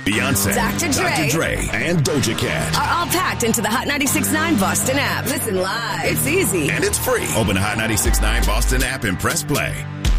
Beyonce, Dr. Dre, and Doja Cat are all packed into the Hot 96.9 Boston app. Listen live. It's easy. And it's free. Open the Hot 96.9 Boston app and press play.